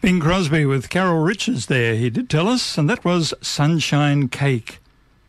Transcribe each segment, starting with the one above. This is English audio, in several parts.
Bing Crosby with Carol Richards there, he did tell us, and that was Sunshine Cake.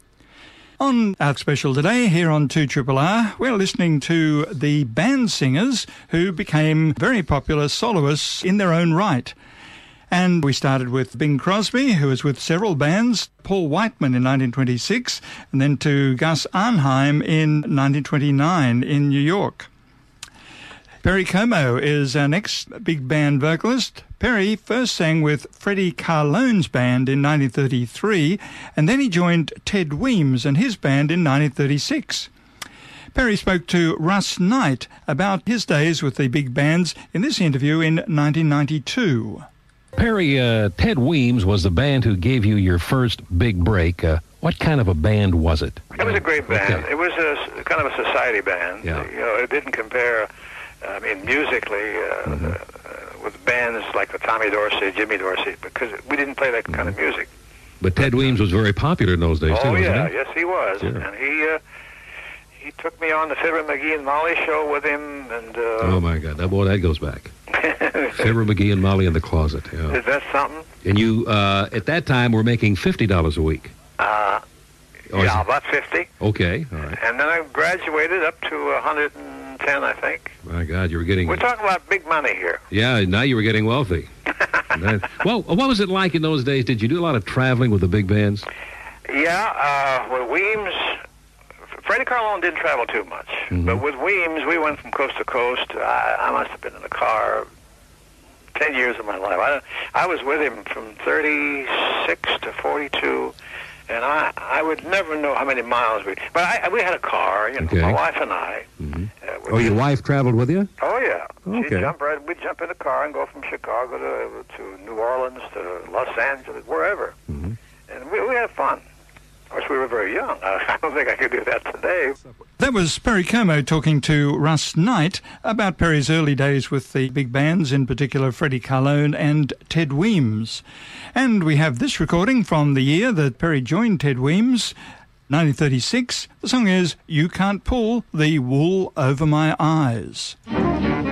On our special today here on 2RRR, we're listening to the band singers who became very popular soloists in their own right. And we started with Bing Crosby, who was with several bands, Paul Whiteman in 1926, and then to Gus Arnheim in 1929 in New York. Perry Como is our next big band vocalist. Perry first sang with Freddie Carlone's band in 1933, and then he joined Ted Weems and his band in 1936. Perry spoke to Russ Knight about his days with the big bands in this interview in 1992. Perry, Ted Weems was the band who gave you your first big break. What kind of a band was it? It was a great band. Okay. It was a kind of a society band. Yeah. It didn't compare, musically with bands like the Tommy Dorsey, Jimmy Dorsey, because we didn't play that kind of music. But Ted Weems was very popular in those days, too, wasn't he? Yes, he was. Sure. And he took me on the Fibber McGee and Molly show with him. And oh, my God. That goes back. Fibber McGee and Molly in the Closet. Yeah. Is that something? And you, at that time, were making $50 a week. About 50. Okay, all right. And then I graduated up to 110, I think. My God, you were getting... We're talking about big money here. Yeah, now you were getting wealthy. Well, what was it like in those days? Did you do a lot of traveling with the big bands? Yeah, with Weems, Freddie Carlone didn't travel too much. Mm-hmm. But with Weems, we went from coast to coast. I must have been in a car 10 years of my life. I was with him from 36 to 42, and I would never know how many miles we... But we had a car, Okay. my wife and I. Mm-hmm. Your wife traveled with you? Oh, yeah. Okay. We'd jump in a car and go from Chicago to New Orleans, to Los Angeles, wherever. Mm-hmm. And we had fun. Of course, we were very young. I don't think I could do that today. That was Perry Como talking to Russ Knight about Perry's early days with the big bands, in particular Freddie Carlone and Ted Weems. And we have this recording from the year that Perry joined Ted Weems, 1936. The song is You Can't Pull the Wool Over My Eyes.